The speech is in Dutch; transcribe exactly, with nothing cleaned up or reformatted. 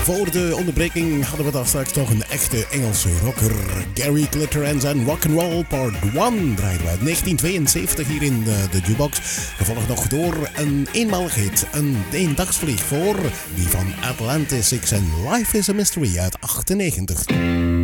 Voor de onderbreking hadden we daar straks nog een echte Engelse rocker. Gary Glitter en zijn Rock'n'Roll Part één draaiden we uit negentien tweeënzeventig hier in de, de jukebox. Gevolgd nog door een eenmalig hit, een eendagsvlieg voor die van Atlantis Six en Life is a Mystery uit achtennegentig.